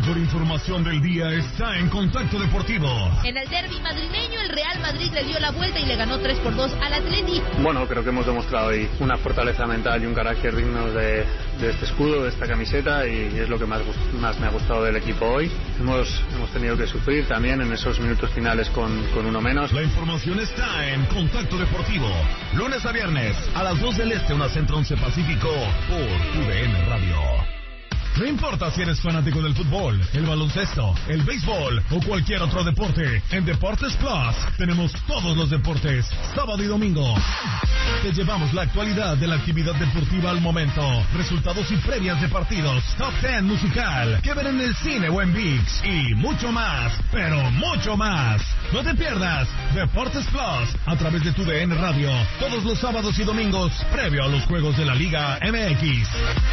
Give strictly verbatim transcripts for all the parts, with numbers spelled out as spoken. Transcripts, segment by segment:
mejor información del día está en Contacto Deportivo. En el derbi madrileño, el Real Madrid le dio la vuelta y le ganó tres por dos al Atleti. Bueno, creo que hemos demostrado hoy una fortaleza mental y un carácter dignos de, de este escudo, de esta camiseta, y es lo que más, más me ha gustado del equipo hoy. Hemos, hemos tenido que sufrir también en esos minutos finales con, con uno menos. La información está en Contacto Deportivo. Lunes a viernes, a las dos del Este, una Centro once Pacífico, por U D N Radio. No importa si eres fanático del fútbol, el baloncesto, el béisbol o cualquier otro deporte, en Deportes Plus tenemos todos los deportes, sábado y domingo. Te llevamos la actualidad de la actividad deportiva al momento, resultados y previas de partidos, top ten musical, que ver en el cine o en ViX, y mucho más, pero mucho más. No te pierdas Deportes Plus a través de tu D N Radio, todos los sábados y domingos, previo a los juegos de la Liga M X.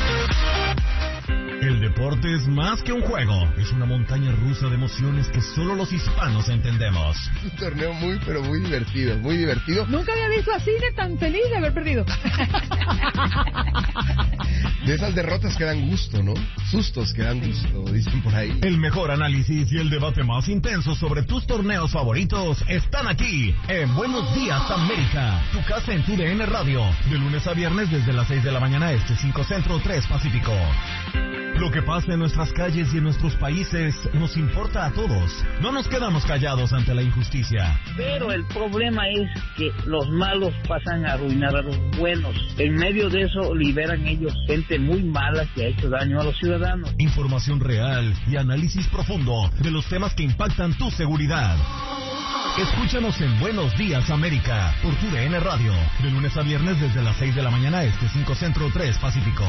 El deporte es más que un juego, es una montaña rusa de emociones que solo los hispanos entendemos. Un torneo muy, pero muy divertido, muy divertido. Nunca había visto a Cine tan feliz de haber perdido. De esas derrotas que dan gusto, ¿no? Sustos que dan gusto, dicen por ahí. El mejor análisis y el debate más intenso sobre tus torneos favoritos están aquí, en Buenos Días América, tu casa en tu D N Radio, de lunes a viernes desde las seis de la mañana este, cinco Centro, tres Pacífico. Lo que pasa en nuestras calles y en nuestros países nos importa a todos. No nos quedamos callados ante la injusticia. Pero el problema es que los malos pasan a arruinar a los buenos. En medio de eso liberan ellos gente muy mala que ha hecho daño a los ciudadanos. Información real y análisis profundo de los temas que impactan tu seguridad. Escúchanos en Buenos Días América por tu D N Radio, de lunes a viernes desde las seis de la mañana este, cinco Centro, tres Pacífico.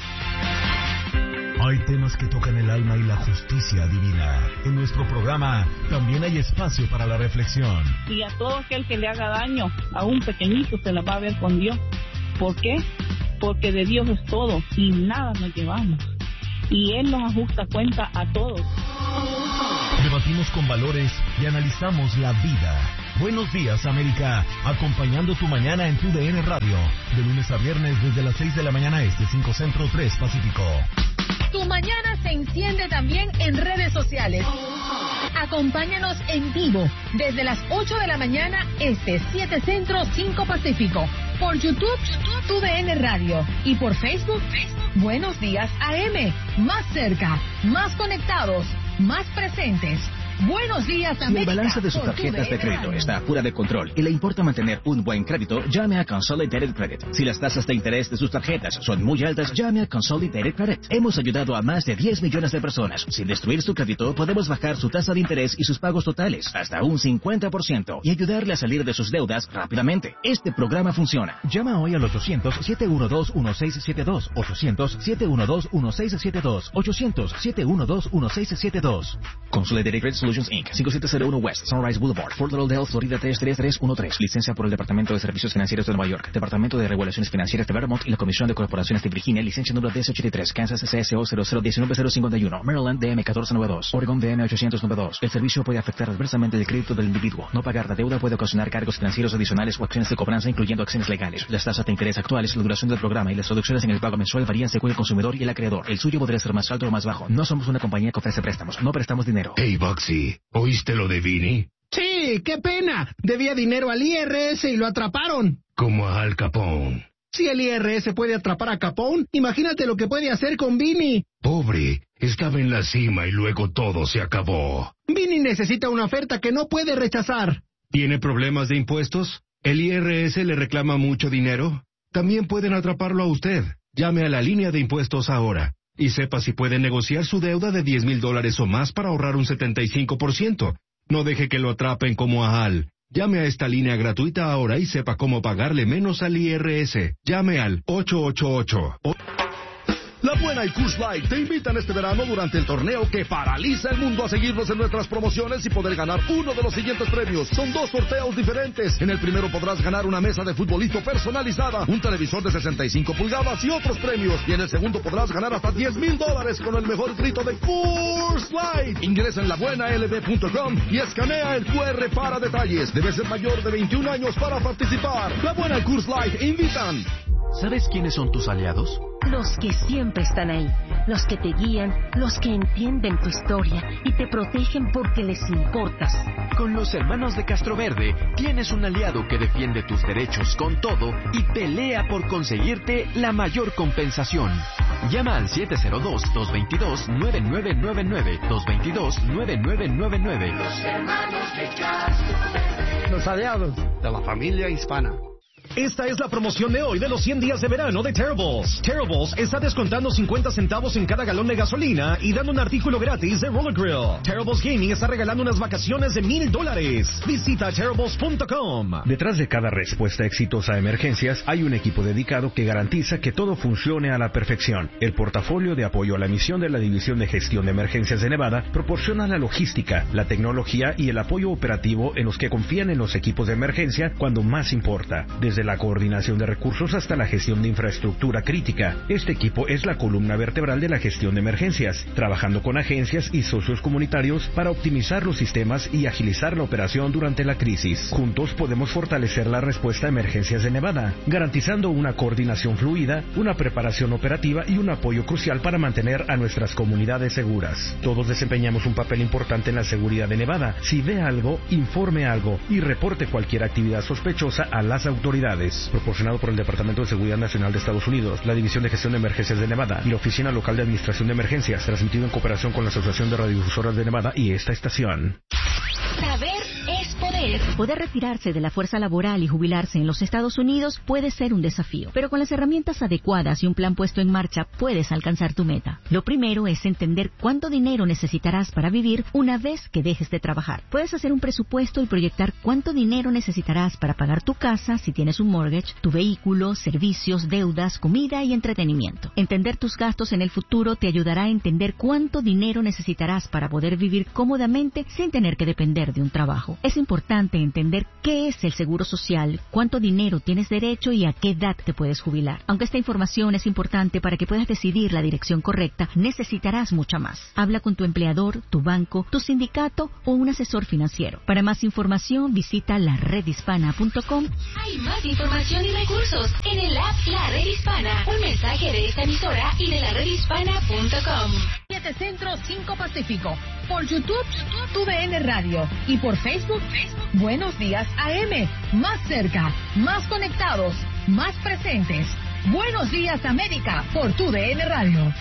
Hay temas que tocan el alma y la justicia divina. En nuestro programa también hay espacio para la reflexión. Y a todo aquel que le haga daño, a un pequeñito, se la va a ver con Dios. ¿Por qué? Porque de Dios es todo y nada nos llevamos. Y Él nos ajusta cuenta a todos. Debatimos con valores y analizamos la vida. Buenos Días América, acompañando tu mañana en tu D N Radio. De lunes a viernes desde las seis de la mañana este, cinco Centro, tres Pacífico. Tu mañana se enciende también en redes sociales. Acompáñanos en vivo desde las ocho de la mañana este, siete Centro, cinco Pacífico. Por YouTube, YouTube, tu D N Radio. Y por Facebook, Facebook, Buenos Días A M. Más cerca, más conectados, más presentes. Buenos días, América. Si el balance de sus tarjetas de crédito está fuera de control y le importa mantener un buen crédito, llame a Consolidated Credit. Si las tasas de interés de sus tarjetas son muy altas, llame a Consolidated Credit. Hemos ayudado a más de diez millones de personas. Sin destruir su crédito, podemos bajar su tasa de interés y sus pagos totales hasta un cincuenta por ciento y ayudarle a salir de sus deudas rápidamente. Este programa funciona. Llama hoy al ochocientos, siete uno dos, uno seis siete dos, ochocientos, siete uno dos, uno seis siete dos, ochocientos, siete uno dos, uno seis siete dos. Consolidated Credit Solutions incorporated. cinco siete cero uno West Sunrise Boulevard, Fort Lauderdale, Florida tres tres tres uno tres. Licencia por el Departamento de Servicios Financieros de Nueva York, Departamento de Regulaciones Financieras de Vermont y la Comisión de Corporaciones de Virginia. Licencia número D S ochenta y tres, Kansas C S O cero cero uno nueve cero cinco uno, Maryland D M catorce noventa y dos, Oregon D M ochocientos noventa y dos. El servicio puede afectar adversamente el crédito del individuo. No pagar la deuda puede ocasionar cargos financieros adicionales o acciones de cobranza, incluyendo acciones legales. Las tasas de interés actuales, la duración del programa y las reducciones en el pago mensual varían según el consumidor y el acreedor. El suyo podría ser más alto o más bajo. No somos una compañía que ofrece préstamos. No prestamos dinero. Hey, Bugsy, ¿oíste lo de Vinny? Sí, qué pena. Debía dinero al I R S y lo atraparon. Como a Al Capone. Si el I R S puede atrapar a Capone, imagínate lo que puede hacer con Vinny. Pobre, estaba en la cima y luego todo se acabó. Vinny necesita una oferta que no puede rechazar. ¿Tiene problemas de impuestos? ¿El I R S le reclama mucho dinero? También pueden atraparlo a usted. Llame a la línea de impuestos ahora y sepa si puede negociar su deuda de diez mil dólares o más para ahorrar un setenta y cinco por ciento. No deje que lo atrapen como a Al. Llame a esta línea gratuita ahora y sepa cómo pagarle menos al I R S. Llame al ocho ocho ocho. La Buena y Coors Light te invitan este verano durante el torneo que paraliza el mundo a seguirnos en nuestras promociones y poder ganar uno de los siguientes premios. Son dos sorteos diferentes. En el primero podrás ganar una mesa de futbolito personalizada, un televisor de sesenta y cinco pulgadas y otros premios. Y en el segundo podrás ganar hasta diez mil dólares con el mejor grito de Coors Light. Ingresa en la buena l b punto com y escanea el Q R para detalles. Debes ser mayor de veintiún años para participar. La Buena y Coors Light invitan. ¿Sabes quiénes son tus aliados? Los que siempre están ahí, los que te guían, los que entienden tu historia y te protegen porque les importas. Con los hermanos de Castroverde tienes un aliado que defiende tus derechos con todo y pelea por conseguirte la mayor compensación. Llama al siete cero dos, dos dos dos, nueve nueve nueve nueve, dos dos dos, nueve nueve nueve nueve. Los hermanos de Castroverde. Los aliados de la familia hispana. Esta es la promoción de hoy de los cien días de verano de Terribles. Terribles está descontando cincuenta centavos en cada galón de gasolina y dando un artículo gratis de Roller Grill. Terribles Gaming está regalando unas vacaciones de mil dólares. Visita terribles punto com. Detrás de cada respuesta exitosa a emergencias hay un equipo dedicado que garantiza que todo funcione a la perfección. El portafolio de apoyo a la misión de la División de Gestión de Emergencias de Nevada proporciona la logística, la tecnología y el apoyo operativo en los que confían en los equipos de emergencia cuando más importa. Desde la coordinación de recursos hasta la gestión de infraestructura crítica. Este equipo es la columna vertebral de la gestión de emergencias, trabajando con agencias y socios comunitarios para optimizar los sistemas y agilizar la operación durante la crisis. Juntos podemos fortalecer la respuesta a emergencias de Nevada, garantizando una coordinación fluida, una preparación operativa y un apoyo crucial para mantener a nuestras comunidades seguras. Todos desempeñamos un papel importante en la seguridad de Nevada. Si ve algo, informe algo y reporte cualquier actividad sospechosa a las autoridades. Proporcionado por el Departamento de Seguridad Nacional de Estados Unidos, la División de Gestión de Emergencias de Nevada y la Oficina Local de Administración de Emergencias, transmitido en cooperación con la Asociación de Radiodifusoras de Nevada y esta estación. Saber es poder. Poder retirarse de la fuerza laboral y jubilarse en los Estados Unidos puede ser un desafío, pero con las herramientas adecuadas y un plan puesto en marcha puedes alcanzar tu meta. Lo primero es entender cuánto dinero necesitarás para vivir una vez que dejes de trabajar. Puedes hacer un presupuesto y proyectar cuánto dinero necesitarás para pagar tu casa si tienes un mortgage, tu vehículo, servicios, deudas, comida y entretenimiento. Entender tus gastos en el futuro te ayudará a entender cuánto dinero necesitarás para poder vivir cómodamente sin tener que depender de un trabajo. Es importante entender qué es el seguro social, cuánto dinero tienes derecho y a qué edad te puedes jubilar. Aunque esta información es importante para que puedas decidir la dirección correcta, necesitarás mucha más. Habla con tu empleador, tu banco, tu sindicato o un asesor financiero. Para más información, visita la red hispana punto com. Hay más información y recursos en el app La Red Hispana. Un mensaje de esta emisora y de la red hispana punto com. siete Centro, cinco Pacífico. Por YouTube, Tu D N Radio. Y por Facebook, Facebook, Buenos Días A M. Más cerca, más conectados, más presentes. Buenos Días América por Tu D N Radio.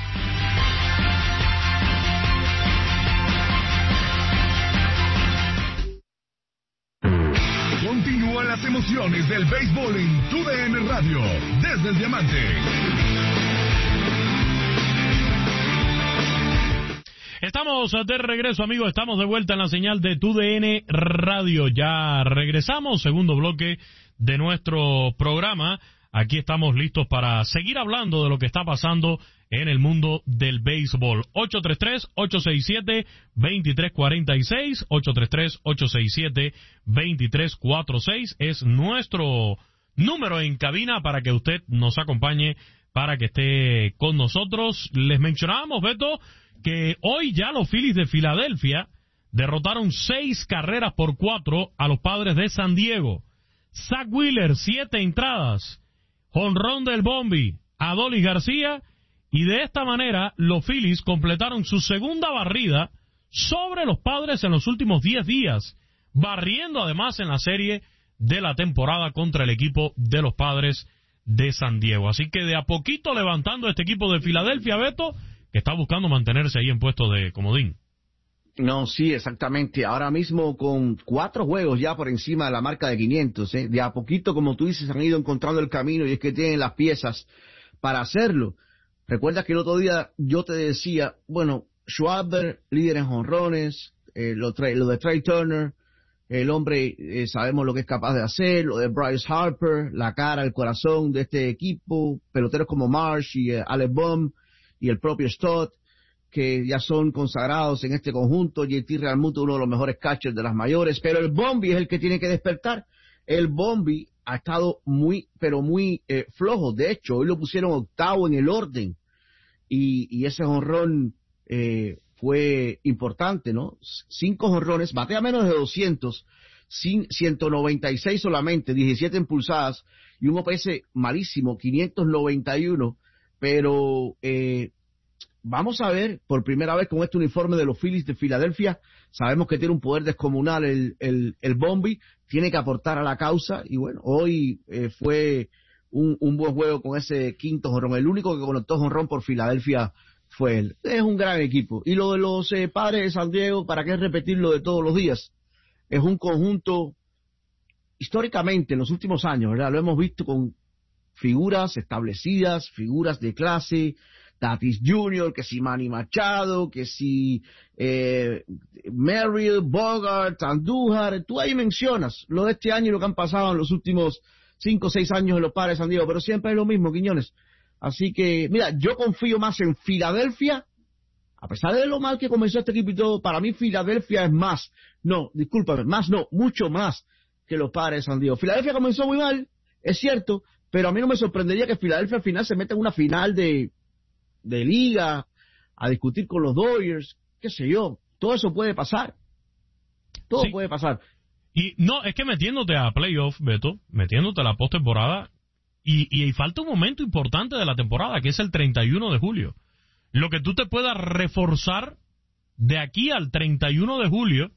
Continúan las emociones del béisbol en Tu D N Radio, desde el Diamante. Estamos de regreso, amigos, estamos de vuelta en la señal de Tu D N Radio. Ya regresamos, segundo bloque de nuestro programa. Aquí estamos listos para seguir hablando de lo que está pasando en el mundo del béisbol. ocho tres tres, ocho seis siete, dos tres cuatro seis, ocho tres tres, ocho seis siete, dos tres cuatro seis es nuestro número en cabina para que usted nos acompañe, para que esté con nosotros. Les mencionábamos, Beto, que hoy ya los Phillies de Filadelfia derrotaron seis carreras por cuatro a los Padres de San Diego. Zach Wheeler, siete entradas, jonrón del Bombi, Adolis García, y de esta manera los Phillies completaron su segunda barrida sobre los Padres en los últimos diez días, barriendo además en la serie de la temporada contra el equipo de los Padres de San Diego. Así que de a poquito levantando este equipo de Filadelfia, Beto, que está buscando mantenerse ahí en puesto de comodín. No, sí, exactamente. Ahora mismo con cuatro juegos ya por encima de la marca de quinientos, ¿eh? De a poquito, como tú dices, han ido encontrando el camino y es que tienen las piezas para hacerlo. Recuerda que el otro día yo te decía, bueno, Schwarber, líder en jonrones, eh, lo, lo de Trey Turner, el hombre, eh, sabemos lo que es capaz de hacer, lo de Bryce Harper, la cara, el corazón de este equipo, peloteros como Marsh y eh, Alec Bohm y el propio Stott, que ya son consagrados en este conjunto. J T Realmuto, uno de los mejores catchers de las mayores, pero el Bombi es el que tiene que despertar. El Bombi ha estado muy, pero muy eh, flojo. De hecho, hoy lo pusieron octavo en el orden, y, y ese jonrón eh, fue importante, ¿no? Cinco jonrones, batea menos de doscientos, ciento noventa y seis solamente, diecisiete impulsadas, y un O P S malísimo, quinientos noventa y uno. pero eh, vamos a ver por primera vez con este uniforme de los Phillies de Filadelfia. Sabemos que tiene un poder descomunal el, el, el Bombi, tiene que aportar a la causa, y bueno, hoy eh, fue un, un buen juego con ese quinto jonrón. El único que conectó jonrón por Filadelfia fue él. Es un gran equipo. Y lo de los eh, Padres de San Diego, ¿para qué repetirlo de todos los días? Es un conjunto, históricamente, en los últimos años, ¿verdad? Lo hemos visto con figuras establecidas, figuras de clase, Tatis junior, que si Manny Machado, que si eh, Merrill, Bogart, Andújar. Tú ahí mencionas lo de este año y lo que han pasado en los últimos cinco o seis años en los Padres de San Diego, pero siempre es lo mismo, Quiñones. Así que, mira, yo confío más en Filadelfia, a pesar de lo mal que comenzó este equipo y todo. Para mí Filadelfia es más, no, discúlpame, más no, mucho más que los Padres de San Diego. Filadelfia comenzó muy mal, es cierto, pero a mí no me sorprendería que Filadelfia al final se meta en una final de, de liga, a discutir con los Dodgers, qué sé yo, todo eso puede pasar, todo sí. puede pasar. Y no, es que metiéndote a playoff, Beto, metiéndote a la postemporada, y, y, y falta un momento importante de la temporada, que es el treinta y uno de julio. Lo que tú te puedas reforzar de aquí al treinta y uno de julio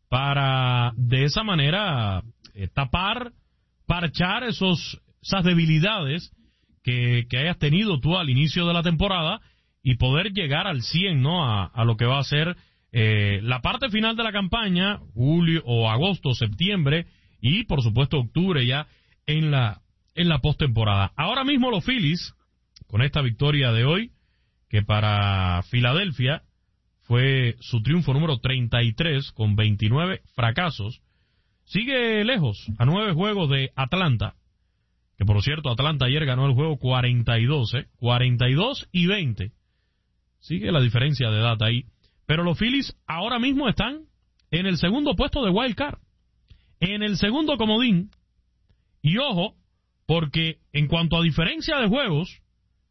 para de esa manera eh, tapar, parchar esos, esas debilidades que, que hayas tenido tú al inicio de la temporada y poder llegar al cien, ¿no? A, a lo que va a ser eh, la parte final de la campaña, julio o agosto, septiembre y por supuesto octubre ya en la, en la postemporada. Ahora mismo los Phillies, con esta victoria de hoy, que para Filadelfia fue su triunfo número treinta y tres con veintinueve fracasos, sigue lejos, a nueve juegos de Atlanta, que por cierto Atlanta ayer ganó el juego cuarenta y dos, ¿eh? cuarenta y dos y veinte, sigue la diferencia de edad ahí, pero los Phillies ahora mismo están en el segundo puesto de Wild Card, en el segundo comodín, y ojo, porque en cuanto a diferencia de juegos,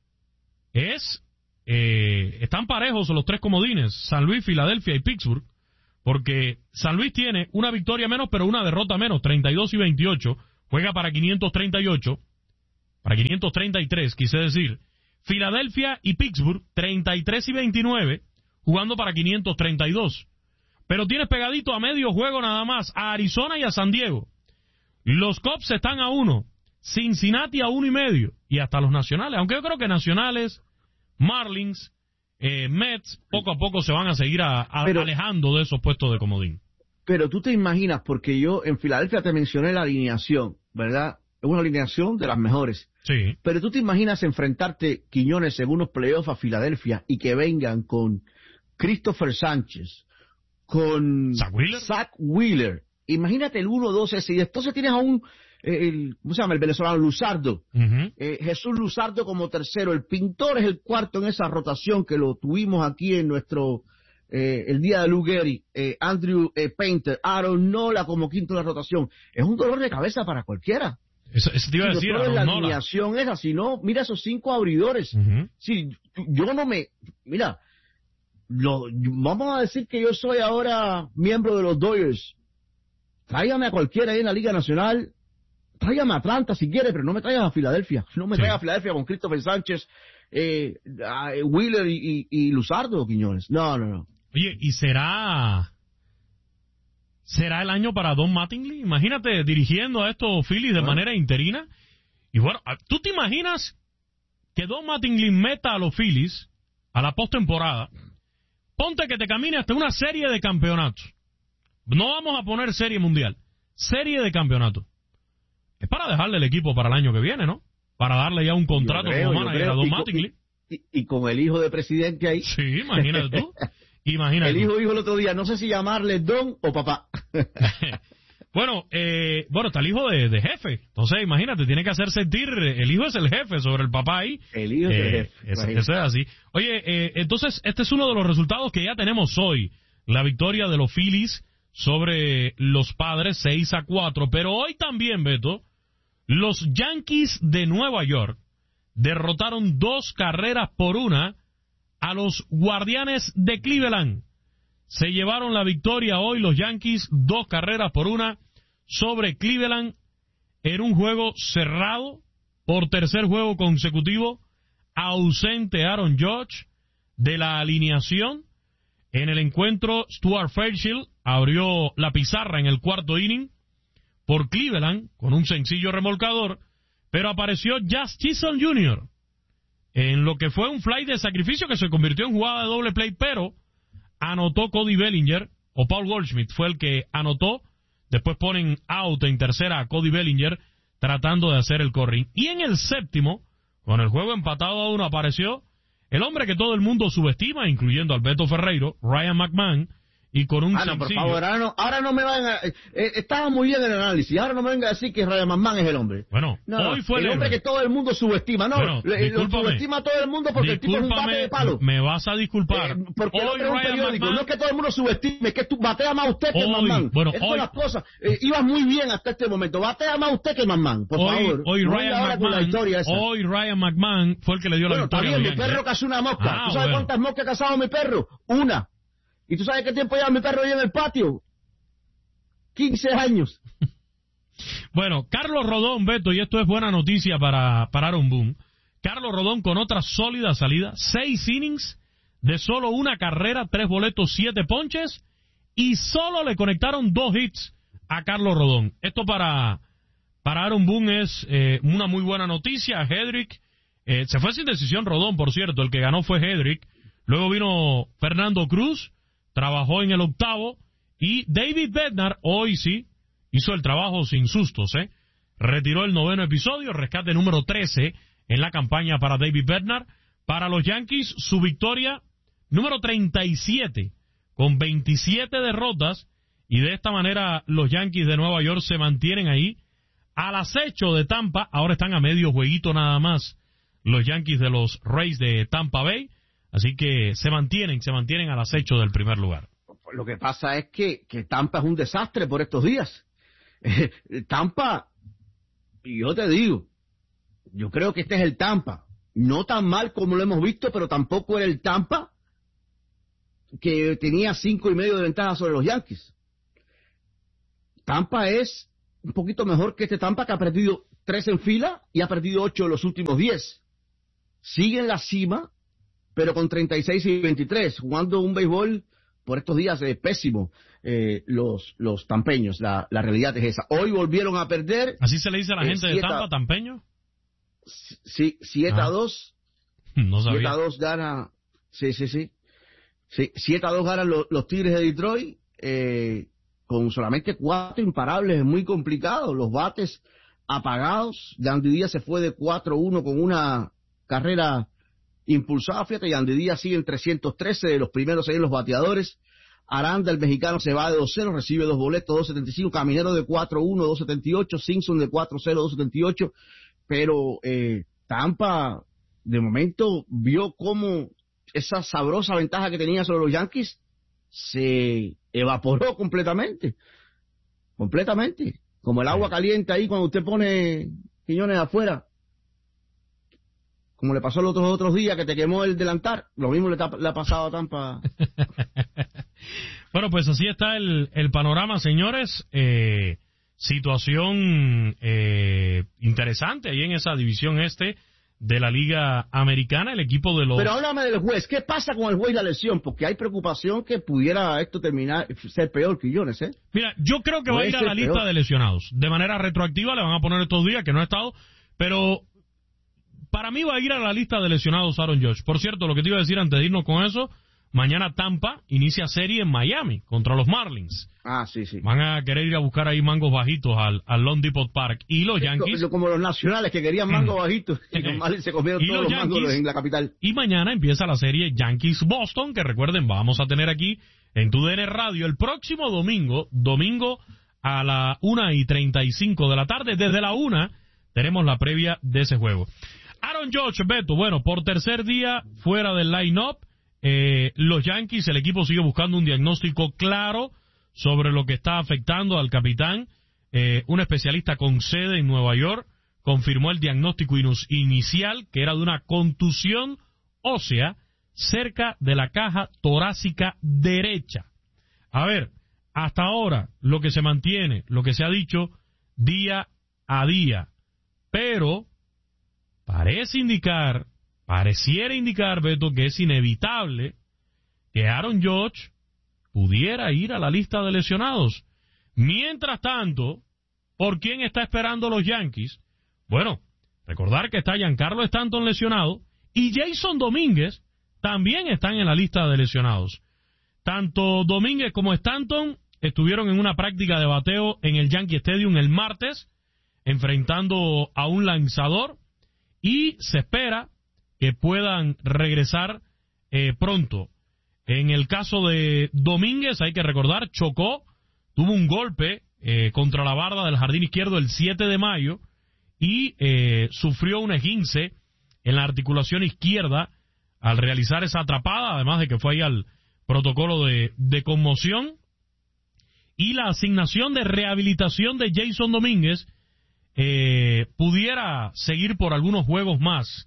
es... Eh, están parejos los tres comodines, San Luis, Filadelfia y Pittsburgh, porque San Luis tiene una victoria menos, pero una derrota menos, treinta y dos y veintiocho, juega para quinientos treinta y ocho, para quinientos treinta y tres, quise decir. Filadelfia y Pittsburgh, treinta y tres y veintinueve, jugando para quinientos treinta y dos. Pero tienes pegadito a medio juego nada más a Arizona y a San Diego. Los Cubs están a uno, Cincinnati a uno y medio, y hasta los Nacionales, aunque yo creo que Nacionales, Marlins, eh, Mets, poco a poco se van a seguir a, a, pero, alejando de esos puestos de comodín. Pero tú te imaginas, porque yo en Filadelfia te mencioné la alineación, ¿verdad? Es una alineación de las mejores. Sí. Pero tú te imaginas enfrentarte, Quiñones, en unos playoffs a Filadelfia y que vengan con Christopher Sánchez, con Zach Wheeler. Zach Wheeler. Imagínate el uno dos ese, y entonces tienes a un... El, ¿cómo se llama? El venezolano Luzardo. Uh-huh. eh, Jesús Luzardo como tercero. El Pintor es el cuarto en esa rotación que lo tuvimos aquí en nuestro eh, el día de Lou Gehrig. eh, Andrew eh, Painter, Aaron Nola como quinto en la rotación. Es un dolor de cabeza para cualquiera. Eso, eso te iba a decir, Aaron La Nola. Alineación es así, no, mira esos cinco abridores. Uh-huh. Sí, yo no me, mira, lo, vamos a decir que yo soy ahora miembro de los Dodgers. Tráigame a cualquiera ahí en la Liga Nacional. Tráigame a Atlanta si quiere, pero no me traigas a Filadelfia. No me sí. traigas a Filadelfia con Christopher Sánchez, eh, Wheeler y, y, y Luzardo, Quiñones. No, no, no. Oye, ¿y será será el año para Don Mattingly? Imagínate dirigiendo a estos Phillies de bueno. manera interina. Y bueno, ¿tú te imaginas que Don Mattingly meta a los Phillies a la postemporada? Ponte que te camine hasta una serie de campeonatos. No vamos a poner serie mundial. Serie de campeonatos. Es para dejarle el equipo para el año que viene, ¿no? Para darle ya un contrato creo, como manager a Don Mattingly. Y, y, y con el hijo de presidente ahí. Sí, imagínate tú. Imagínate. El hijo dijo el otro día, no sé si llamarle Don o papá. bueno, eh, bueno, está el hijo de, de jefe. Entonces, imagínate, tiene que hacer sentir, el hijo es el jefe sobre el papá ahí. El hijo es eh, el jefe. Eso, eso es así. Oye, eh, entonces, este es uno de los resultados que ya tenemos hoy. La victoria de los Phillies sobre los Padres, seis a cuatro. Pero hoy también, Beto, los Yankees de Nueva York derrotaron dos carreras por una a los Guardianes de Cleveland. Se llevaron la victoria hoy los Yankees, dos carreras por una sobre Cleveland en un juego cerrado por tercer juego consecutivo. ausente Aaron Judge de la alineación. En el encuentro, Stuart Fairchild abrió la pizarra en el cuarto inning por Cleveland con un sencillo remolcador, pero apareció Jazz Chisholm junior en lo que fue un fly de sacrificio que se convirtió en jugada de doble play, pero anotó Cody Bellinger, o Paul Goldschmidt fue el que anotó. Después ponen out en tercera a Cody Bellinger tratando de hacer el corring. Y en el séptimo, con el juego empatado a uno, apareció el hombre que todo el mundo subestima, incluyendo al Beto Ferreiro, Ryan McMahon, y con un ah, no, sencillo... por favor, ahora no, ahora no me van a... Eh, eh, estaba muy bien el análisis, ahora no me venga a decir que Ryan McMahon es el hombre. Bueno, no, hoy fue el, el hombre que todo el mundo subestima, no, bueno, le, lo subestima a todo el mundo porque el tipo es un bate de palo. Me vas a disculpar. Eh, porque hoy el hombre es un periódico, McMahon... no es que todo el mundo subestime, es que tú batea más usted que hoy, McMahon. Bueno, Esas hoy... son las cosas. Eh, ibas muy bien hasta este momento, batea más usted que McMahon, por hoy, favor. Hoy no Ryan ahora con la historia esa. hoy Ryan McMahon fue el que le dio bueno, la victoria. Bueno, está bien, mi perro cazó una mosca. Ah, ¿Tú sabes bueno. cuántas moscas ha cazado mi perro? Una. ¿Y tú sabes qué tiempo lleva mi perro ahí en el patio? quince años. Bueno, Carlos Rodón, Beto, y esto es buena noticia para, para Aaron Boone. Carlos Rodón con otra sólida salida, seis innings de solo una carrera, tres boletos, siete ponches, y solo le conectaron dos hits a Carlos Rodón. Esto para, para Aaron Boone es eh, una muy buena noticia. Hedrick, eh, se fue sin decisión Rodón, por cierto, el que ganó fue Hedrick. Luego vino Fernando Cruz, trabajó en el octavo, y David Bednar, hoy sí, hizo el trabajo sin sustos, ¿eh? Retiró el noveno episodio, rescate número trece en la campaña para David Bednar. Para los Yankees, su victoria número treinta y siete, con veintisiete derrotas, y de esta manera los Yankees de Nueva York se mantienen ahí al acecho de Tampa. Ahora están a medio jueguito nada más los Yankees de los Rays de Tampa Bay, así que se mantienen, se mantienen al acecho del primer lugar. Lo que pasa es que, que Tampa es un desastre por estos días. Eh, Tampa, y yo te digo, yo creo que este es el Tampa. No tan mal como lo hemos visto, pero tampoco era el Tampa que tenía cinco y medio de ventaja sobre los Yankees. Tampa es un poquito mejor que este Tampa, que ha perdido tres en fila y ha perdido ocho de los últimos diez. Sigue en la cima, pero con treinta y seis y veintitrés, jugando un béisbol por estos días es pésimo, eh, los los tampeños. La, la realidad es esa. Hoy volvieron a perder. ¿Así se le dice a la eh, gente de Tampa, tampeño? Sí, siete a dos. No sabía. siete a dos gana. Sí, sí, sí. sí siete a dos ganan los, los Tigres de Detroit, eh, con solamente cuatro imparables. Es muy complicado. Los bates apagados. Yandy Díaz se fue de cuatro uno con una carrera impulsada. Fíjate, Yandy Díaz sigue en trescientos trece de los primeros seis en los bateadores. Aranda, el mexicano, se va de dos cero, recibe dos boletos, dos setenta y cinco. Caminero de cuatro uno, dos setenta y ocho. Simpson de cuatro cero, dos setenta y ocho. Pero eh, Tampa, de momento, vio cómo esa sabrosa ventaja que tenía sobre los Yankees se evaporó completamente. Completamente. Como el agua caliente ahí cuando usted pone Quiñones afuera. Como le pasó los otros otros días que te quemó el delantal. Lo mismo le, le ha pasado a Tampa. Bueno, pues así está el, el panorama, señores. Eh, situación eh, interesante ahí en esa división este de la Liga Americana, el equipo de los... Pero háblame del juez. ¿Qué pasa con el juez y la lesión? Porque hay preocupación que pudiera esto terminar, ser peor, Quillones, ¿eh? Mira, yo creo que va a ir a la lista de lesionados. De manera retroactiva le van a poner estos días que no ha estado, pero... Para mí va a ir a la lista de lesionados Aaron Judge. Por cierto, lo que te iba a decir antes de irnos con eso, mañana Tampa inicia serie en Miami contra los Marlins. Ah, sí, sí. Van a querer ir a buscar ahí mangos bajitos al, al Lone Depot Park. Y los Yankees... Como los nacionales que querían mangos bajitos y los Marlins se comieron todos los, los mangos en la capital. Y mañana empieza la serie Yankees-Boston, que recuerden, vamos a tener aquí en tu D N Radio el próximo domingo, domingo a la una y treinta y cinco de la tarde. Desde la una tenemos la previa de ese juego. Aaron Judge, Beto, bueno, por tercer día fuera del line-up, eh, los Yankees, el equipo sigue buscando un diagnóstico claro sobre lo que está afectando al capitán. Eh, un especialista con sede en Nueva York confirmó el diagnóstico inus- inicial, que era de una contusión ósea cerca de la caja torácica derecha. A ver, hasta ahora, lo que se mantiene, lo que se ha dicho día a día, pero... parece indicar pareciera indicar, Beto, que es inevitable que Aaron Judge pudiera ir a la lista de lesionados. Mientras tanto, ¿por quién está esperando los Yankees? Bueno, recordar que está Giancarlo Stanton lesionado y Jason Domínguez también están en la lista de lesionados. Tanto Domínguez como Stanton estuvieron en una práctica de bateo en el Yankee Stadium el martes, enfrentando a un lanzador, y se espera que puedan regresar eh, pronto. En el caso de Domínguez, hay que recordar, chocó, tuvo un golpe eh, contra la barda del jardín izquierdo el siete de mayo y eh, sufrió un esguince en la articulación izquierda al realizar esa atrapada, además de que fue ahí al protocolo de, de conmoción. Y la asignación de rehabilitación de Jason Domínguez eh, pudiera seguir por algunos juegos más.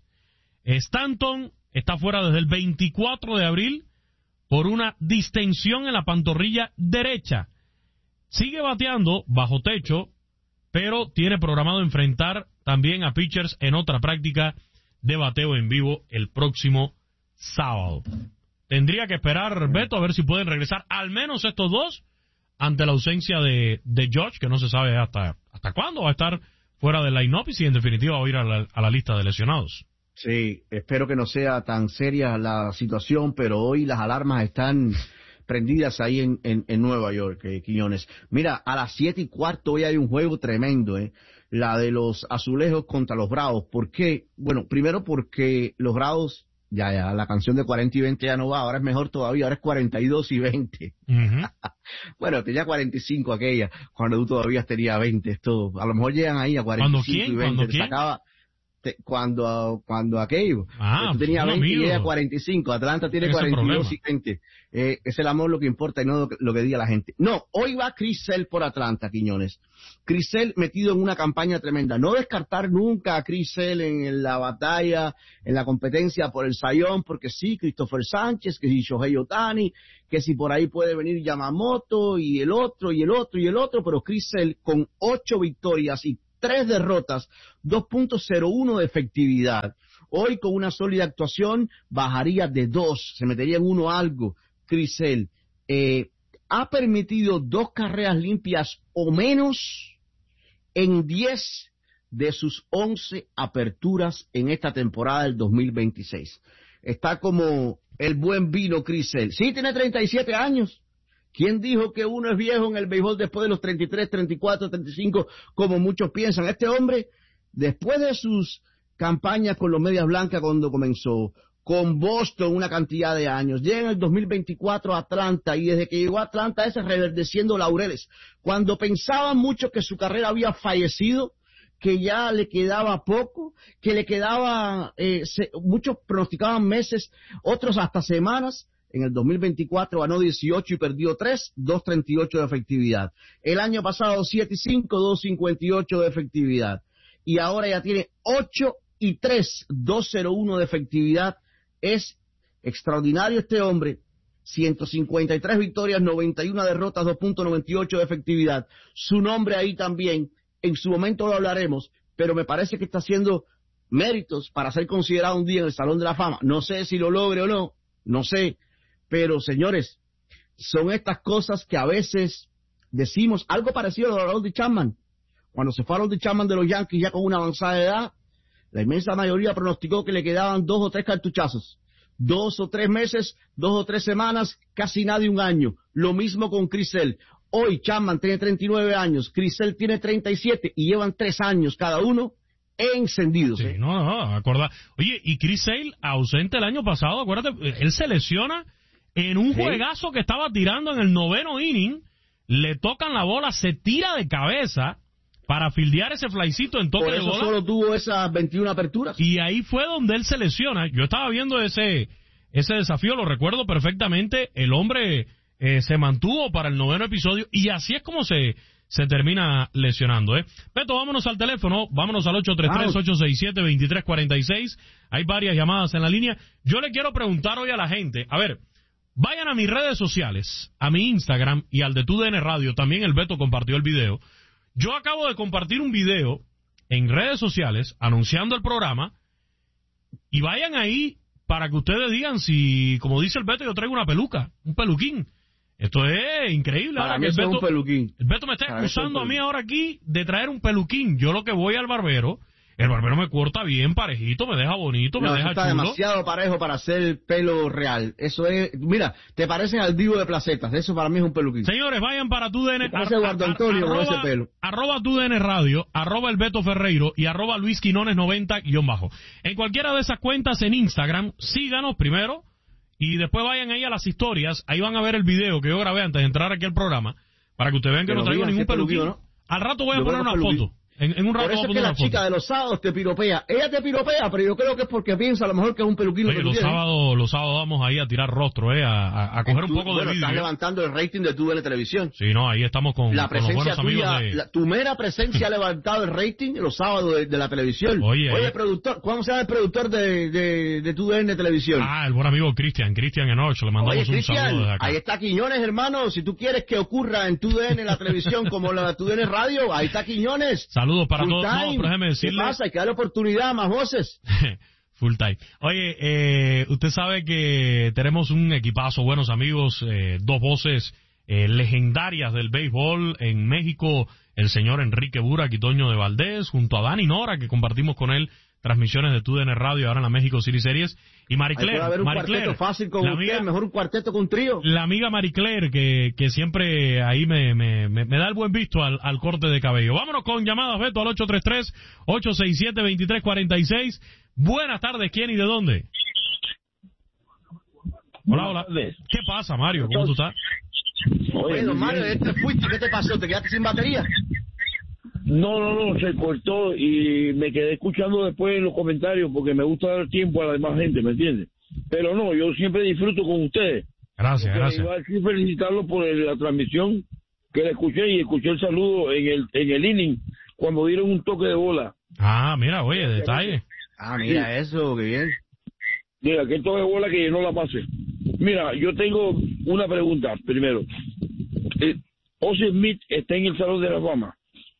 Stanton está fuera desde el veinticuatro de abril por una distensión en la pantorrilla derecha. Sigue bateando bajo techo, pero tiene programado enfrentar también a pitchers en otra práctica de bateo en vivo el próximo sábado. Tendría que esperar, Beto, a ver si pueden regresar al menos estos dos ante la ausencia de, de George, que no se sabe hasta, hasta cuándo va a estar fuera del line-up y si en definitiva va a ir a la, a la lista de lesionados. Sí, espero que no sea tan seria la situación, pero hoy las alarmas están prendidas ahí en, en, en Nueva York, eh, Quiñones. Mira, a las siete y cuarto hoy hay un juego tremendo, eh, la de los Azulejos contra los Bravos. ¿Por qué? Bueno, primero porque los Bravos, ya, ya, la canción de cuarenta y veinte ya no va, ahora es mejor todavía, ahora es cuarenta y dos y veinte. Uh-huh. Bueno, tenía cuarenta y cinco aquella, cuando tú todavía tenías veinte, esto, a lo mejor llegan ahí a cuarenta y cinco y veinte, te sacaba... Te, cuando cuando aquello ah, tú tenías veinte amigo. Y ella cuarenta y cinco, Atlanta tiene cuarenta y dos y veinte, eh, es el amor lo que importa y no lo que, lo que diga la gente. No, hoy va Chris Sale por Atlanta, Quiñones. Chris Sale metido en una campaña tremenda, no descartar nunca a Chris Sale en la batalla, en la competencia por el Sayón, porque sí, Christopher Sánchez, que si Shohei Ohtani, que si por ahí puede venir Yamamoto y el otro y el otro y el otro, pero Chris Sale con ocho victorias y tres derrotas, dos punto cero uno de efectividad. Hoy con una sólida actuación bajaría de dos, se metería en uno algo. Chris Sale eh, ha permitido dos carreras limpias o menos en diez de sus once aperturas en esta temporada del dos mil veintiséis. Está como el buen vino Chris Sale. Sí, tiene treinta y siete años. ¿Quién dijo que uno es viejo en el béisbol después de los treinta y tres, treinta y cuatro, treinta y cinco, como muchos piensan? Este hombre, después de sus campañas con los Medias Blancas cuando comenzó, con Boston una cantidad de años, llega en el dos mil veinticuatro a Atlanta, y desde que llegó a Atlanta es reverdeciendo laureles. Cuando pensaban muchos que su carrera había fallecido, que ya le quedaba poco, que le quedaba, eh, se, muchos pronosticaban meses, otros hasta semanas. En el dos mil veinticuatro ganó dieciocho y perdió tres, dos treinta y ocho de efectividad. El año pasado siete y cinco, dos cincuenta y ocho de efectividad. Y ahora ya tiene ocho y tres, dos cero uno de efectividad. Es extraordinario este hombre. ciento cincuenta y tres victorias, noventa y una derrotas, dos punto noventa y ocho de efectividad. Su nombre ahí también. En su momento lo hablaremos, pero me parece que está haciendo méritos para ser considerado un día en el Salón de la Fama. No sé si lo logre o no, no sé. Pero, señores, son estas cosas que a veces decimos, algo parecido a Aroldis Chapman. Cuando se fue Aroldis Chapman de los Yankees ya con una avanzada edad, la inmensa mayoría pronosticó que le quedaban dos o tres cartuchazos. Dos o tres meses, dos o tres semanas, casi nadie un año. Lo mismo con Chris Sale. Hoy Chapman tiene treinta y nueve años, Chris Sale tiene treinta y siete y llevan tres años cada uno encendidos. Sí, ¿eh? no, no, acorda. Oye, y Chris Sale, ausente el año pasado, acuérdate, él se lesiona en un juegazo que estaba tirando en el noveno inning, le tocan la bola, se tira de cabeza para fildear ese flycito en toque Por de eso bola. Solo tuvo esas veintiuna aperturas. Y ahí fue donde él se lesiona. Yo estaba viendo ese ese desafío, lo recuerdo perfectamente. El hombre eh, se mantuvo para el noveno episodio y así es como se, se termina lesionando. ¿eh? Beto, vámonos al teléfono, vámonos al ocho tres tres, ocho seis siete, dos tres cuatro seis. Hay varias llamadas en la línea. Yo le quiero preguntar hoy a la gente, a ver, vayan a mis redes sociales, a mi Instagram y al de Tu D N Radio. También el Beto compartió el video. Yo acabo de compartir un video en redes sociales anunciando el programa y vayan ahí para que ustedes digan si, como dice el Beto, yo traigo una peluca, un peluquín. Esto es increíble. Para ahora mí que el eso Beto, es un peluquín. El Beto me está Para mí eso es un acusando a mí peluquín. ahora aquí de traer un peluquín. Yo lo que voy al barbero, el barbero me corta bien, parejito, me deja bonito, me No, eso deja está chulo. demasiado parejo para hacer el pelo real. Eso es, mira, te pareces al Divo de Placetas. Eso para mí es un peluquín. Señores, vayan para tu D N. Parece Eduardo Antonio con ese pelo. Arroba tu D N Radio, arroba el Beto Ferreiro y arroba Luis Quinones noventa guión bajo. En cualquiera de esas cuentas en Instagram, síganos primero y después vayan ahí a las historias. Ahí van a ver el video que yo grabé antes de entrar aquí al programa para que ustedes vean que Pero no traigo mira, ningún qué peluquín, peluquín. ¿no? Al rato voy a Yo poner creo una que peluquín. foto. En, en un rato Por eso voy a es que poner la una foto. chica de los sábados te piropea. Ella te piropea, pero yo creo que es porque piensa a lo mejor que es un peluquín. Oye, lo que tú los tienes. sábados, los sábados vamos ahí a tirar rostro, eh, a, a- a coger un Tú- poco bueno, de estás vídeo. levantando el rating de tu de la televisión. Sí, no, ahí estamos con, La con los presencia buenos amigos tuya, de... la- tu mera presencia ha levantado el rating los sábados de, de la televisión. Oye, Oye, eh. productor, ¿cómo se llama el productor de, de, de tu D N Televisión? Ah, el buen amigo Cristian, Cristian Enoch, le mandamos Oye, un Cristian, saludo desde acá. ahí está Quiñones, hermano. Si tú quieres que ocurra en tu D N la televisión como la de tu D N Radio, ahí está Quiñones. Saludos para Full todos. No, time. pero déjeme ¿Qué decirle... pasa? Hay que darle oportunidad a más voces. Full time. Oye, eh, usted sabe que tenemos un equipazo, buenos amigos, eh, dos voces eh, legendarias del béisbol en México, el señor Enrique Burak y Toño de Valdés, junto a Dani Nora, que compartimos con él transmisiones de T U D N Radio ahora en la México City Series, y Marie Ahí puede Claire, haber un Marie cuarteto Claire, fácil con la usted, amiga- mejor un cuarteto con un trío. la amiga Marie Claire, que, que siempre ahí me, me, me, me da el buen visto al, al corte de cabello. Vámonos con llamadas, Beto, al ocho tres tres, ocho seis siete, dos tres cuatro seis. Buenas tardes, ¿quién y de dónde? Hola, hola. ¿Qué pasa, Mario? ¿Cómo tú estás? Oye, don Mario, ¿ya te fuiste? ¿Qué te pasó? ¿Te quedaste sin batería? No, no, no, se cortó y me quedé escuchando después en los comentarios porque me gusta dar tiempo a la demás gente, ¿me entiendes? Pero no, yo siempre disfruto con ustedes. Gracias, Porque gracias. iba a decir felicitarlo por el- la transmisión que le escuché y escuché el saludo en el en el inning cuando dieron un toque de bola. Ah, mira, oye, detalle. Ah, mira eso, qué bien. Mira, aquel toque de bola que llenó la base. Mira, yo tengo una pregunta primero. Eh, Ozzie Smith está en el Salón de la Fama.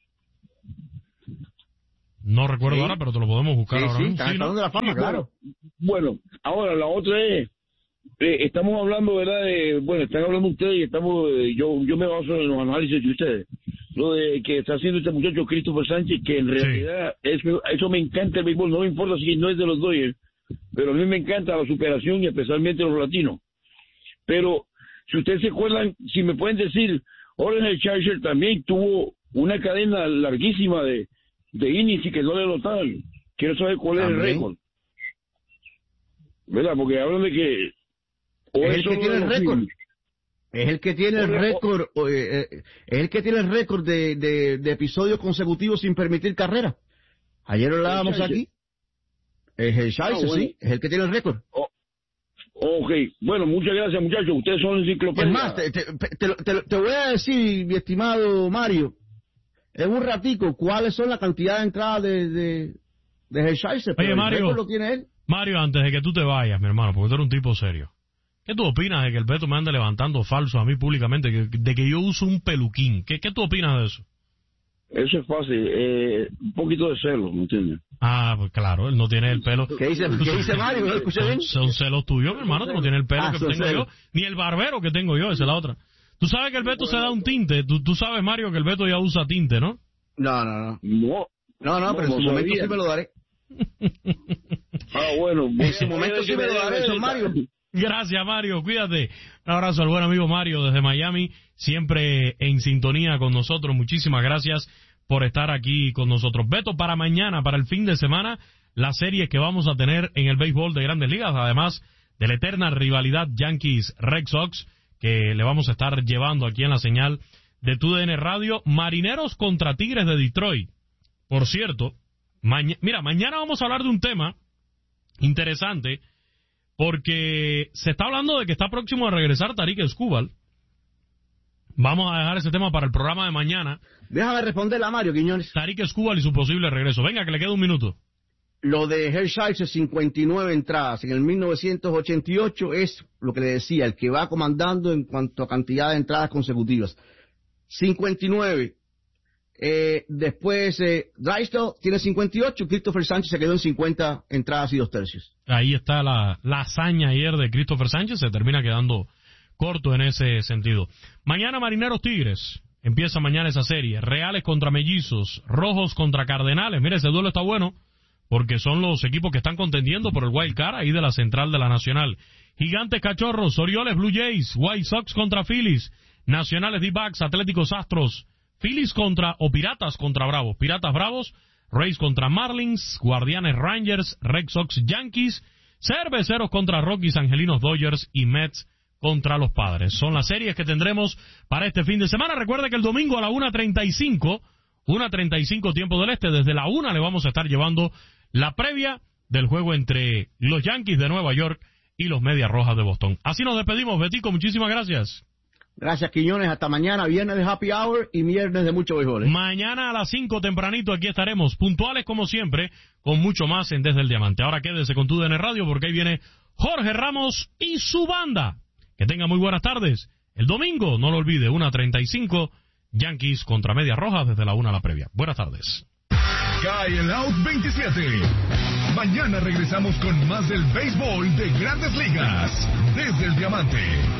No recuerdo Sí. ahora, pero te lo podemos buscar Sí, ahora sí, mismo. está en el ¿no? Salón de la Fama, claro. Bueno, ahora la otra es, eh, estamos hablando, ¿verdad? De, bueno, están hablando ustedes y estamos, eh, yo yo me baso en los análisis de ustedes. Lo de que está haciendo este muchacho Christopher Sánchez, que en realidad eso, eso me encanta el béisbol, no me importa si no es de los Dodgers, pero a mí me encanta la superación y especialmente los latinos. Pero si ustedes se acuerdan, si me pueden decir, Oren Charger también tuvo una cadena larguísima de, de innings y que no le notaban. Quiero saber cuál es el También. récord. ¿Verdad? Porque hablan de que... o Es el eso que no tiene el lo récord. firman. Es el que tiene el Correcto. récord, o, eh, eh, es el que tiene el récord de, de, de episodios consecutivos sin permitir carrera. Ayer lo hablábamos Scheisse. aquí. Es el Scheisse, Ah, bueno. sí, es el que tiene el récord. Ok, bueno, muchas gracias muchachos, ustedes son enciclopedias. Es más, te, te, te, lo- te lo- te voy a decir, mi estimado Mario, en un ratico, cuáles son la cantidad de entradas de, de, de el Scheisse, pero Oye, el Mario. récord lo tiene él. Mario, antes de que tú te vayas, mi hermano, porque tú eres un tipo serio. ¿Qué tú opinas de que el Beto me ande levantando falso a mí públicamente, que- de que yo uso un peluquín? ¿Qué, qué tú opinas de eso? Eso es fácil, eh, un poquito de celo, ¿me entiendes? Ah, pues claro, él no tiene el pelo. ¿Qué dice, qué dice Mario? ¿No escuché bien? Son, son celos tuyos, mi hermano, tú no tienes el pelo Ah, que son tengo celos. yo, ni el barbero que tengo yo, esa es la otra. Tú sabes que el Beto se da un tinte, tú, tú sabes, Mario, que el Beto ya usa tinte, ¿no? No, no, no. No. No, no, pero en No, su no momento sabía. sí me lo daré. Ah, bueno. En su momento sí me lo daré, don Mario. Gracias, Mario, cuídate. Un abrazo al buen amigo Mario desde Miami, siempre en sintonía con nosotros. Muchísimas gracias por estar aquí con nosotros. Beto, para mañana, para el fin de semana, las series que vamos a tener en el béisbol de Grandes Ligas, además de la eterna rivalidad Yankees-Red Sox, que le vamos a estar llevando aquí en la señal de T U D N Radio. Marineros contra Tigres de Detroit. Por cierto, maña- mira, mañana vamos a hablar de un tema interesante, porque se está hablando de que está próximo a regresar Tarik Escobar. Vamos a dejar ese tema para el programa de mañana. Déjame responderle a Mario Quiñones. Tarik Escobar y su posible regreso. Venga, que le queda un minuto. Lo de Hershiser, cincuenta y nueve entradas en el mil novecientos ochenta y ocho, es lo que le decía, el que va comandando en cuanto a cantidad de entradas consecutivas. cincuenta y nueve. Eh, después, eh, Drysdale tiene cincuenta y ocho, Christopher Sánchez se quedó en cincuenta entradas y dos tercios. Ahí está la, la hazaña ayer de Christopher Sánchez, se termina quedando corto en ese sentido. Mañana Marineros Tigres, empieza mañana esa serie. Reales contra Mellizos, Rojos contra Cardenales. Mire, ese duelo está bueno, porque son los equipos que están contendiendo por el Wild Card ahí de la central de la Nacional. Gigantes Cachorros, Orioles Blue Jays, White Sox contra Phillies, Nacionales D-Backs, Atléticos Astros, Phillies contra, o Piratas contra Bravos, Piratas Bravos, Rays contra Marlins, Guardianes Rangers, Red Sox Yankees, Cerveceros contra Rockies, Angelinos Dodgers y Mets contra los Padres. Son las series que tendremos para este fin de semana. Recuerde que el domingo a la una treinta y cinco, una treinta y cinco tiempo del este, desde la una le vamos a estar llevando la previa del juego entre los Yankees de Nueva York y los Medias Rojas de Boston. Así nos despedimos, Betico, muchísimas gracias. Gracias, Quiñones. Hasta mañana, viernes de Happy Hour y viernes de mucho béisbol. ¿eh? Mañana a las cinco tempranito aquí estaremos, puntuales como siempre, con mucho más en Desde el Diamante. Ahora quédese con tu D N Radio porque ahí viene Jorge Ramos y su banda. Que tenga muy buenas tardes. El domingo, no lo olvide, una treinta y cinco, Yankees contra Medias Rojas desde la una a la previa. Buenas tardes. Cae el Out veintisiete. Mañana regresamos con más del béisbol de Grandes Ligas desde el Diamante.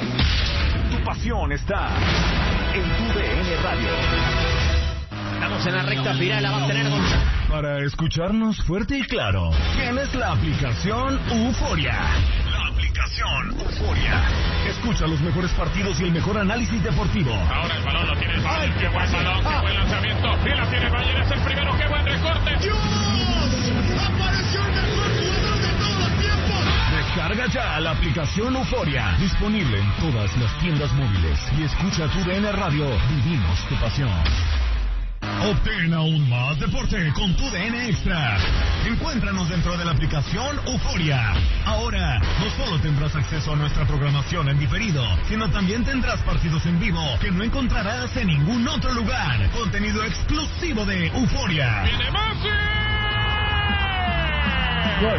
Tu pasión está en tu D N Radio. Estamos en la recta final, la va a tener con... Para escucharnos fuerte y claro, tienes la aplicación Euforia. La aplicación Euforia. Escucha los mejores partidos y el mejor análisis deportivo. Ahora el balón lo tiene el Bayern. Qué buen balón, qué buen lanzamiento. Sí la tiene el Bayern, es el primero. Qué buen recorte. ¡Dios! ¡Apareció el mejor jugador de todos los tiempos! Descarga ya la aplicación Euforia. Disponible en todas las tiendas móviles. Y escucha tu D N Radio. Vivimos tu pasión. Obtén aún más deporte con tu D N Extra. Encuéntranos dentro de la aplicación Euforia. Ahora, no solo tendrás acceso a nuestra programación en diferido, sino también tendrás partidos en vivo que no encontrarás en ningún otro lugar. Contenido exclusivo de Euforia. ¡Viene Messi! ¡Gol!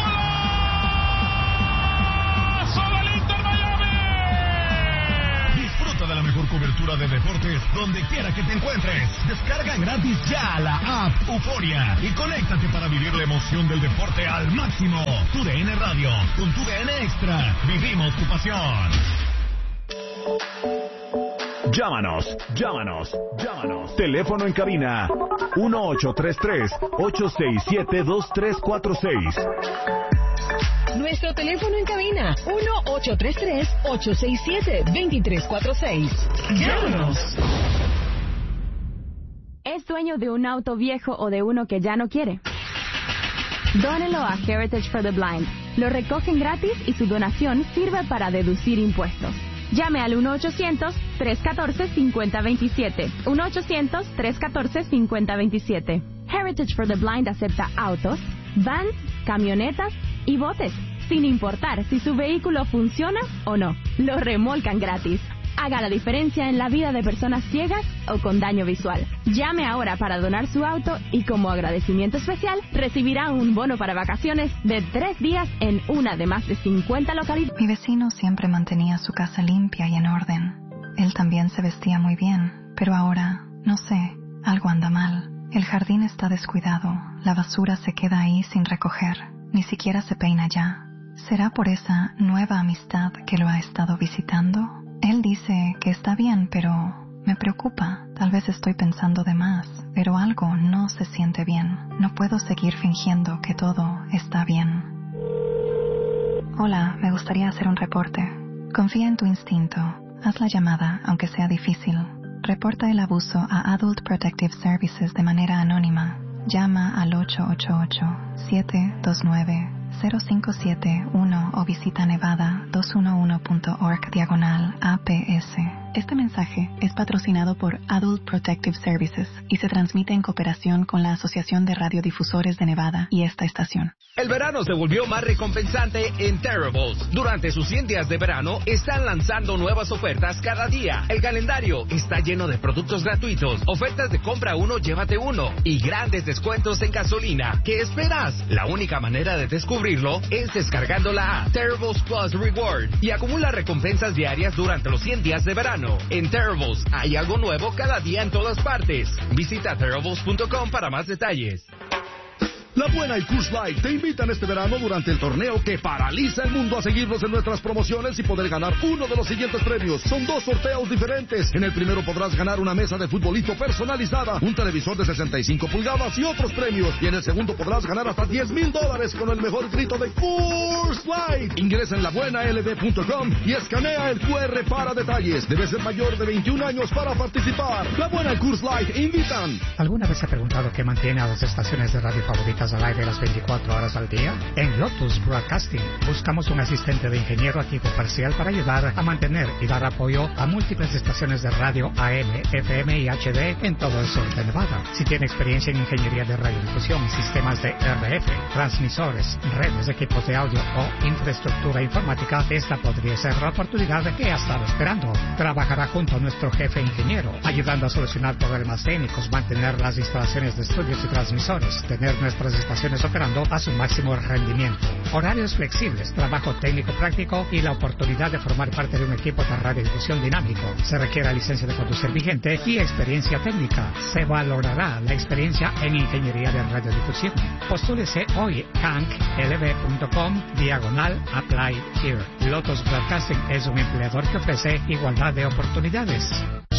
De la mejor cobertura de deportes donde quiera que te encuentres. Descarga gratis ya la app Euforia y conéctate para vivir la emoción del deporte al máximo. Tu D N Radio, con tu D N Extra, vivimos tu pasión. Llámanos, llámanos, llámanos. Teléfono en cabina uno ocho tres tres, ocho seis siete, dos tres cuatro seis. Nuestro teléfono en cabina, uno ocho tres tres, ocho seis siete, dos tres cuatro seis. ¡Llámanos! ¿Es dueño de un auto viejo o de uno que ya no quiere? Dónelo a Heritage for the Blind. Lo recogen gratis y su donación sirve para deducir impuestos. Llame al uno ochocientos, tres uno cuatro, cinco cero dos siete. uno ochocientos, tres uno cuatro, cinco cero dos siete. Heritage for the Blind acepta autos, vans, camionetas y botes, sin importar si su vehículo funciona o no. Lo remolcan gratis. Haga la diferencia en la vida de personas ciegas o con daño visual. Llame ahora para donar su auto y como agradecimiento especial recibirá un bono para vacaciones de tres días en una de más de cincuenta localidades. Mi vecino siempre mantenía su casa limpia y en orden. Él también se vestía muy bien, pero ahora, no sé, algo anda mal. El jardín está descuidado, la basura se queda ahí sin recoger, ni siquiera se peina ya. ¿Será por esa nueva amistad que lo ha estado visitando? Él dice que está bien, pero me preocupa. Tal vez estoy pensando de más, pero algo no se siente bien. No puedo seguir fingiendo que todo está bien. Hola, me gustaría hacer un reporte. Confía en tu instinto. Haz la llamada, aunque sea difícil. Reporta el abuso a Adult Protective Services de manera anónima. Llama al ocho ocho ocho, siete dos nueve, cero cinco siete uno o visita nevada dos uno uno punto org diagonal A P S. Este mensaje es patrocinado por Adult Protective Services y se transmite en cooperación con la Asociación de Radiodifusores de Nevada y esta estación. El verano se volvió más recompensante en Terribles. Durante sus cien días de verano están lanzando nuevas ofertas cada día. El calendario está lleno de productos gratuitos, ofertas de compra uno, llévate uno y grandes descuentos en gasolina. ¿Qué esperas? La única manera de descubrirlo es descargando la app Terribles Plus Reward y acumula recompensas diarias durante los cien días de verano. verano. En Terribles hay algo nuevo cada día en todas partes. Visita terribles punto com para más detalles. La Buena y Coors Light te invitan este verano durante el torneo que paraliza el mundo a seguirnos en nuestras promociones y poder ganar uno de los siguientes premios. Son dos sorteos diferentes. En el primero podrás ganar una mesa de futbolito personalizada, un televisor de sesenta y cinco pulgadas y otros premios. Y en el segundo podrás ganar hasta diez mil dólares con el mejor grito de Coors Light. Ingresa en la buena l b punto com y escanea el Q R para detalles. Debes ser mayor de veintiún años para participar. La Buena y Coors Light invitan. ¿Alguna vez se ha preguntado qué mantiene a las estaciones de radio favoritas al aire las veinticuatro horas al día? En Lotus Broadcasting buscamos un asistente de ingeniero a tiempo parcial para ayudar a mantener y dar apoyo a múltiples estaciones de radio A M, F M y H D en todo el sur de Nevada. Si tiene experiencia en ingeniería de radiodifusión, sistemas de R F, transmisores, redes, equipos de audio o infraestructura informática, esta podría ser la oportunidad que ha estado esperando. Trabajará junto a nuestro jefe ingeniero, ayudando a solucionar problemas técnicos, mantener las instalaciones de estudios y transmisores, tener nuestras estaciones operando a su máximo rendimiento. Horarios flexibles, trabajo técnico práctico y la oportunidad de formar parte de un equipo de radiodifusión dinámico. Se requiere licencia de conducir vigente y experiencia técnica. Se valorará la experiencia en ingeniería de radiodifusión. Postúlese hoy canc l b punto com diagonal apply here. Lotus Broadcasting es un empleador que ofrece igualdad de oportunidades.